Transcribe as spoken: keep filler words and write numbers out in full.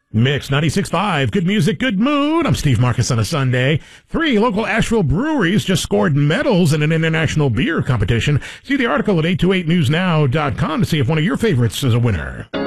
Mix ninety-six point five. Good music, good mood. I'm Steve Marcus on a Sunday. Three local Asheville breweries just scored medals in an international beer competition. See the article at eight two eight news now dot com to see if one of your favorites is a winner.